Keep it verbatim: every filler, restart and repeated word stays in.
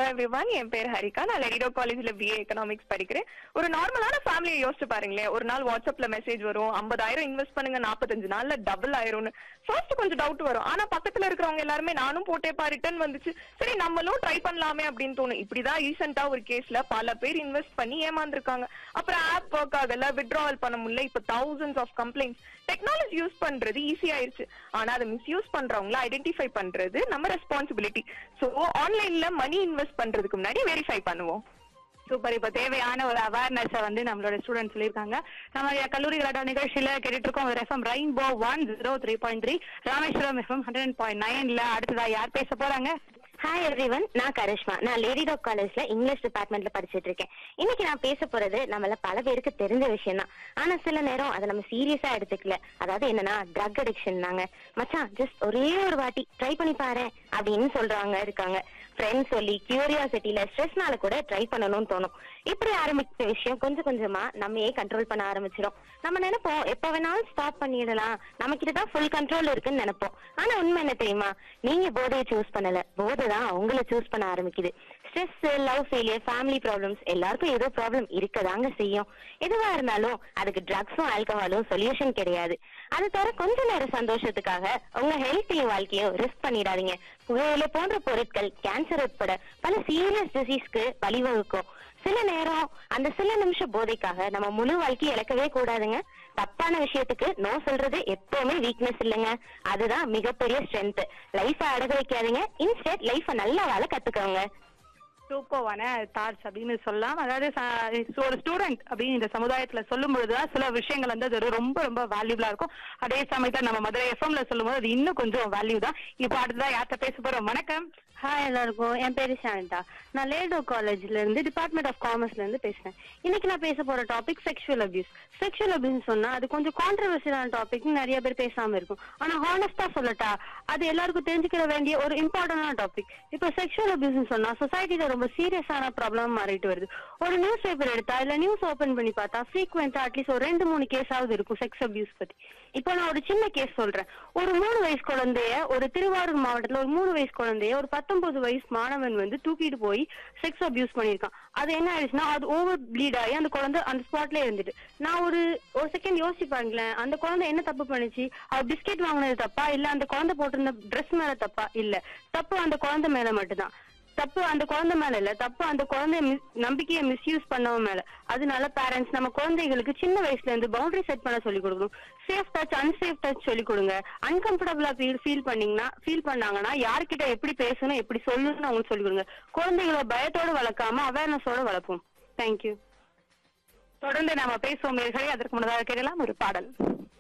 Everyone, என் பேர் ஹரிகா. நான் லெரிடோ காலேஜ்ல பிஏ எக்கனாமிக்ஸ் படிக்கிறேன். ஒரு நார்மலான ஃபேமிலியை யோசிச்சு பாருங்களேன். ஒரு நாள் வாட்ஸ்அப்ல மெசேஜ் வரும், ஐம்பதாயிரம் இன்வெஸ்ட் பண்ணுங்க, நாற்பத்தஞ்சு நாள்ல டபுள் ஆயிரும்னு. ஃபர்ஸ்ட் கொஞ்சம் டவுட் வரும். ஆனா பக்கத்துல இருக்கிறவங்க எல்லாருமே நானும் போட்டேப்பா, ரிட்டர்ன் வந்துச்சு, சரி நம்மளும் ட்ரை பண்ணலாமே அப்படின்னு தோணும். இப்படிதான் ரீசெண்டா ஒரு கேஸ்ல பல பேர் இன்வெஸ்ட் பண்ணி ஏமாந்துருக்காங்க. அப்புறம் ஆப் ஒர்க் ஆகல, வித்ட்ராவல் பண்ண முடியல. இப்ப thousands of complaints. Technology use பண்றது ஈஸி ஆயிருச்சு, ஆனா அதை மிஸ்யூஸ் பண்றவங்கள ஐடென்டிஃபை பண்றது நம்ம ரெஸ்பான்சிபிலிட்டி. சோ ஆன்லைன்ல மணி இன்வெஸ்ட் பண்றதுக்கு முன்னாடி வெரிஃபை பண்ணுவோம். சூப்பர். இப்ப தேவையான ஒரு அவேர்னஸ் வந்து நம்மளோட ஸ்டூடெண்ட் சொல்லியிருக்காங்க. நம்ம கல்லூரி கலாட்டா நிகழ்ச்சியில கேட்டுட்டு இருக்கோம். ஒரு FM rainbow one zero three point three, Rameswaram FM hundred point நைன்ல அடுத்ததா யார் பேச போறாங்க? ஹாய் எவ்ரிவன், நான் கரிஷ்மா. நான் லேடிடாக் காலேஜ்ல இங்கிலீஷ் டிபார்ட்மெண்ட்ல படிச்சுட்டு இருக்கேன். இன்னைக்கு நான் பேச போறது நம்மள பல பேருக்கு தெரிஞ்ச விஷயம் தான். ஆனா சில நேரம் அதை நம்ம சீரியஸா எடுத்துக்கல. அதாவது என்னன்னா ட்ரக் அடிக்ஷன். நாங்க மச்சான் ஜஸ்ட் ஒரே ஒரு வாட்டி ட்ரை பண்ணி பாரு அப்படின்னு சொல்றாங்க இருக்காங்க. ஃப்ரெண்ட்ஸ் சொல்லி கியூரியாசிட்டியில ஸ்ட்ரெஸ்னால கூட ட்ரை பண்ணணும்னு தோணும். இப்படி ஆரம்பிச்ச விஷயம் கொஞ்சம் கொஞ்சமா நம்மையே கண்ட்ரோல் பண்ண ஆரம்பிச்சிடும். நம்ம நினைப்போம் எப்ப வேணாலும் ஸ்டாப் பண்ணிடலாம், நம்ம கிட்டதான் ஃபுல் கண்ட்ரோல் இருக்குன்னு நினைப்போம். ஆனா உண்மை என்ன தெரியுமா? நீங்க போதையை சூஸ் பண்ணல, போதை தான் உங்களை சூஸ் பண்ண ஆரம்பிக்குது. Stress, love failure, family problems, எல்லாருக்கும் ஏதோ ப்ராப்ளம் இருக்கதாங்க செய்யும். எதுவா இருந்தாலும் அதுக்கு ட்ரக்ஸும் ஆல்கஹாலும் சொல்யூஷன் கிடையாது. அது தவிர கொஞ்ச நேரம் சந்தோஷத்துக்காக உங்க ஹெல்த்தையும் வாழ்க்கையும் ரிஸ்க் பண்ணிடாதீங்க. புகையிலை போன்ற பொருட்கள் கேன்சர் உட்பட பல சீரியஸ் டிசீஸ்க்கு வழிவகுக்கும். சில நேரம் அந்த சில நிமிஷம் போதைக்காக நம்ம முழு வாழ்க்கையை இழக்கவே கூடாதுங்க. தப்பான விஷயத்துக்கு நோ சொல்றது எப்பவுமே வீக்னஸ் இல்லைங்க, அதுதான் மிகப்பெரிய ஸ்ட்ரென்த். லைஃப அடக வைக்காதீங்க, இன்ஸ்டெட் லைஃப நல்லா வாழ கத்துக்கோங்க. சூப்பர்வான தாட்ஸ் அப்படின்னு சொல்லலாம். அதாவது ஒரு ஸ்டூடெண்ட் அப்படின்னு இந்த சமுதாயத்துல சொல்லும் பொழுதுதான் சில விஷயங்கள் வந்து அது ரொம்ப ரொம்ப வேல்யூபிளா இருக்கும். அதே சமயத்துல நம்ம மதுரை எஃப்எம்ல சொல்லும் போது அது இன்னும் கொஞ்சம் வேல்யூ தான். இப்போ அடுத்ததான் யார்கிட்ட பேச போறோம்? வணக்கம். ஹாய் எல்லாருக்கும், என் பேரு சாந்தா. நான் லேடோ காலேஜ்ல இருந்து டிபார்ட்மெண்ட் ஆஃப் காமர்ஸ்ல இருந்து பேசுறேன். இன்னைக்கு நான் பேச போற topic sexual abuse. Sexual abuse சொன்னா அது கொஞ்சம் கான்ட்ரவர்சியலான டாபிக், நிறைய பேர் பேசாம இருக்கும். ஆனா ஹானஸ்டா சொல்லட்டா அது எல்லாருக்கும் தெரிஞ்சுக்கிற வேண்டிய ஒரு இம்பார்ட்டன்டான டாபிக். இப்போ செக்ஷுவல் அபியூஸ் சொன்னா சொசைட்டில ரொம்ப சீரியஸான ப்ராப்ளம் மாறிட்டு வருது. ஒரு நியூஸ் பேப்பர் எடுத்தா இல்ல நியூஸ் ஓபன் பண்ணி பார்த்தா ஃப்ரீக்வெண்டா அட்லீஸ்ட் ஒரு ரெண்டு மூணு கேஸாவது இருக்கும் செக்ஸ் அபியூஸ் பத்தி. இப்போ நான் ஒரு சின்ன கேஸ் சொல்றேன். ஒரு மூணு வயசு குழந்தைய, ஒரு திருவாரூர் மாவட்டத்துல ஒரு மூணு வயசு குழந்தைய ஒரு பத்தொன்பது வயசு மாணவன் வந்து தூக்கிட்டு போய் செக்ஸ் அபியூஸ் பண்ணிருக்கான். அது என்ன ஆயிடுச்சுன்னா அது ஓவர் ப்ளீட் ஆகி அந்த குழந்தை அந்த ஸ்பாட்ல இருந்துட்டு. நான் ஒரு ஒரு செகண்ட் யோசிச்சு பாருங்களேன், அந்த குழந்தை என்ன தப்பு பண்ணிச்சு? அவ பிஸ்கெட் வாங்கினது தப்பா, இல்ல அந்த குழந்தை போட்டிருந்த ட்ரெஸ் மேல தப்பா? இல்ல, தப்பு அந்த குழந்தை மேல மட்டும்தான். தப்பு அந்த குழந்தை மேல இல்ல, தப்பு அந்த குழந்தைய நம்பிக்கையை மிஸ்யூஸ் பண்ணவன் மேல. அதனால பேரண்ட்ஸ் நம்ம குழந்தைகளுக்கு சின்ன வயசுல இருந்து பவுண்டரி செட் பண்ண சொல்லி கொடுக்கணும். சேஃப் டச், அன்சேஃப் டச் சொல்லி கொடுங்க. அன்கம்ஃபர்டபுளா ஃபீல் ஃபீல் பண்ணீங்கன்னா ஃபீல் பண்ணாங்கன்னா யார்கிட்ட எப்படி பேசணும், எப்படி சொல்லணும்னு அவங்களுக்கு சொல்லி கொடுங்க. குழந்தைகளை பயத்தோட வளர்க்காம அவேர்னஸோட வளர்ப்போம். தேங்க்யூ. தொடர்ந்து நாம பேசுவோம். அதற்கு முன்னதாக கேட்கலாம் ஒரு பாடல்.